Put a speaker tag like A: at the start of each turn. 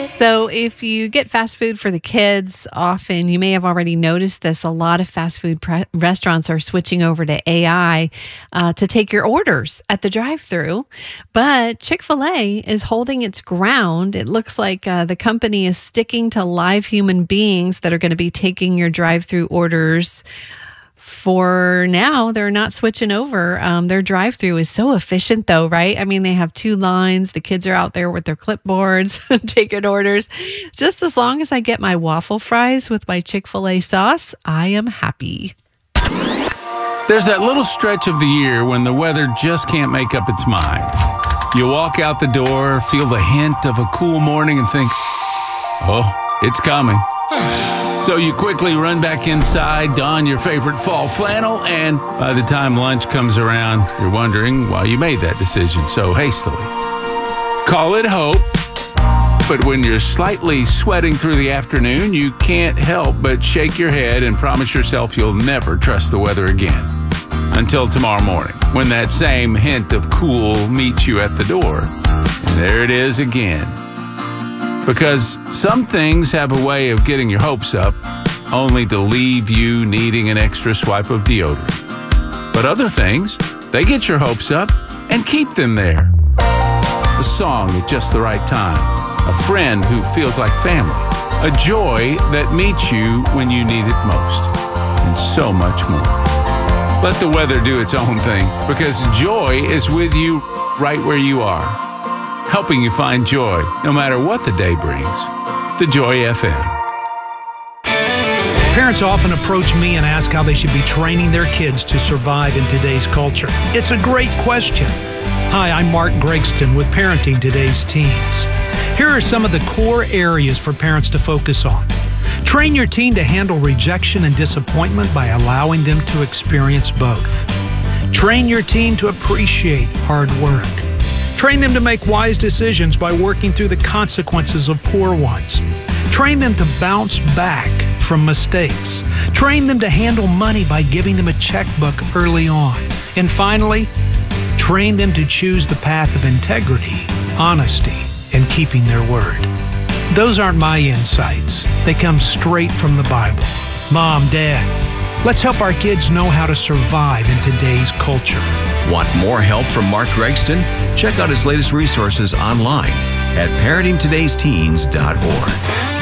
A: So if you get fast food for the kids, often you may have already noticed this. A lot of fast food restaurants are switching over to AI to take your orders at the drive-thru. But Chick-fil-A is holding its ground. It looks like the company is sticking to live human beings that are going to be taking your drive-thru orders. For now, they're not switching over. Their drive-thru is so efficient, though, right? I mean, they have 2 lines. The kids are out there with their clipboards taking orders. Just as long as I get my waffle fries with my Chick-fil-A sauce, I am happy.
B: There's that little stretch of the year when the weather just can't make up its mind. You walk out the door, feel the hint of a cool morning and think, oh, it's coming. So you quickly run back inside, don your favorite fall flannel, and by the time lunch comes around, you're wondering why you made that decision so hastily. Call it hope, but when you're slightly sweating through the afternoon, you can't help but shake your head and promise yourself you'll never trust the weather again. Until tomorrow morning, when that same hint of cool meets you at the door. And there it is again. Because some things have a way of getting your hopes up, only to leave you needing an extra swipe of deodorant. But other things, they get your hopes up and keep them there. A song at just the right time, a friend who feels like family, a joy that meets you when you need it most, and so much more. Let the weather do its own thing, because joy is with you right where you are. Helping you find joy, no matter what the day brings. The Joy FM.
C: Parents often approach me and ask how they should be training their kids to survive in today's culture. It's a great question. Hi, I'm Mark Gregston with Parenting Today's Teens. Here are some of the core areas for parents to focus on. Train your teen to handle rejection and disappointment by allowing them to experience both. Train your teen to appreciate hard work. Train them to make wise decisions by working through the consequences of poor ones. Train them to bounce back from mistakes. Train them to handle money by giving them a checkbook early on. And finally, train them to choose the path of integrity, honesty, and keeping their word. Those aren't my insights. They come straight from the Bible. Mom, Dad, let's help our kids know how to survive in today's culture.
D: Want more help from Mark Gregston? Check out his latest resources online at parentingtodaysteens.org.